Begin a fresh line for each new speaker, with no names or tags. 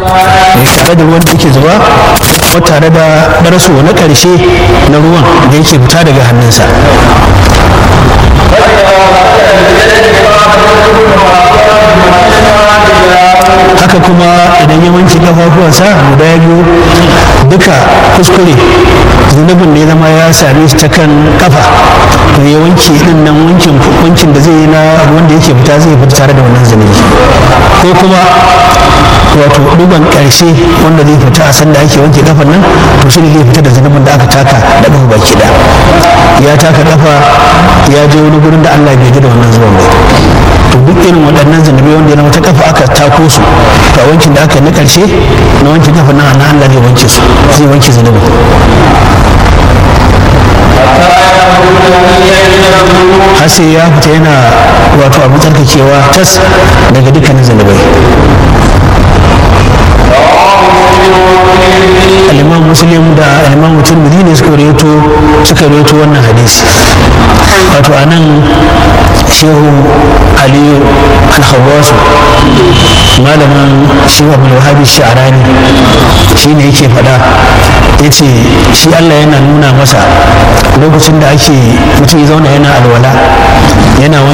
tare da ruwan da yake zuba ko tare da daraso na ƙarshe na ruwan da yake fita daga hannunsa. Haka kuma idan ya wanke kafafuwansa guda biyu duka kuskure zunubin da ya zama ya same shi ta kan kafa to ya wanke din nan wankin da zai yi na ruwan da yake fita zai fita tare da wannan zunubi, ko kuma wato duban karshe wanda zai fita a sanda ake wanke kafan nan to shi ne zai fita da zunubin da aka taka da kafa baki da ya taka kafa ya je wani gurin da Allah bai ji da wannan zuwan ba. To duk irin waɗannan zunubai wanda ya zama ta kafa aka tako su to wankin da aka na karshe na wanke kafa nan Allah zai wanke su, zai wanke zunubin. Har sai ya fita yana wato abu tsarkakewa tas daga dukkanin zunubai. Al-Imam Muslim da Al-Imam Tirmidhi ne suka rawaito wannan hadisi. Wato anan Shehu Aliyu Al-Khawwasu malamin Shehu Abdul Wahhab Sha'rani shi ne yake faɗa, yace shi Allah yana nuna masa lokacin da ake mutum ya zauna yana alwala yana